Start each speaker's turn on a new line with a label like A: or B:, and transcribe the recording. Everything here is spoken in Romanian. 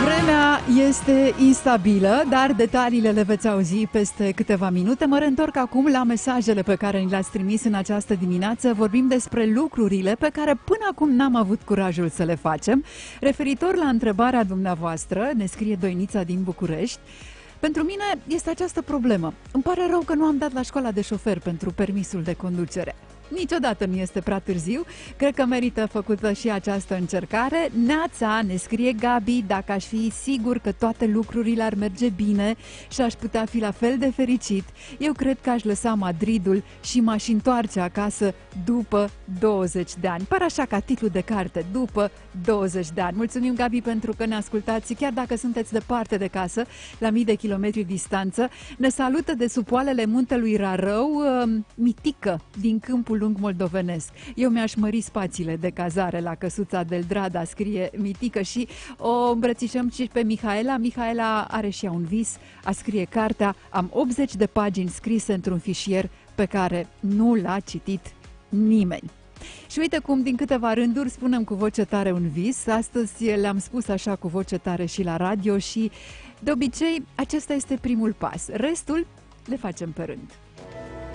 A: Vremea este instabilă, dar detaliile le veți auzi peste câteva minute. Mă reîntorc acum la mesajele pe care ni le-ați trimis în această dimineață. Vorbim despre lucrurile pe care până acum n-am avut curajul să le facem. Referitor la întrebarea dumneavoastră, ne scrie Doinița din București, pentru mine este această problemă. Îmi pare rău că nu am dat la școala de șofer pentru permisul de conducere. Niciodată nu este prea târziu, cred că merită făcută și această încercare. Neața, ne scrie Gabi, dacă aș fi sigur că toate lucrurile ar merge bine și aș putea fi la fel de fericit, eu cred că aș lăsa Madridul și m-aș întoarce acasă după 20 de ani. Pare așa ca titlu de carte, după 20 de ani. Mulțumim, Gabi, pentru că ne ascultați, chiar dacă sunteți departe de casă, la mii de kilometri distanță. Ne salută de sub poalele muntelui Rarău, Mitică, din Câmpul Lung moldovenesc. Eu mi-aș mări spațiile de cazare la Căsuța del Drada, scrie Mitică, și o îmbrățișăm și pe Mihaela. Mihaela are și ea un vis, a scrie cartea. Am 80 de pagini scrise într-un fișier pe care nu l-a citit nimeni. Și uite cum din câteva rânduri spunem cu voce tare un vis. Astăzi le-am spus așa cu voce tare și la radio și de obicei acesta este primul pas. Restul le facem pe rând.